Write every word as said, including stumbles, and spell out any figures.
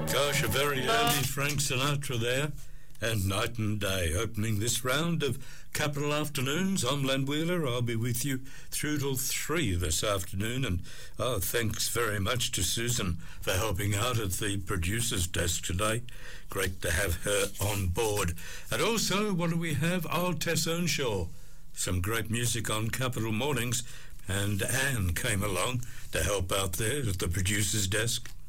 Gosh, a very early Frank Sinatra there. And Night and Day opening this round of Capital Afternoons. I'm Len Wheeler. I'll be with you through till three this afternoon. And oh, thanks very much to Susan for helping out at the producer's desk today. Great to have her on board. And also, what do we have? Oh, Tess Earnshaw. Some great music on Capital Mornings. And Anne came along to help out there at the producer's desk.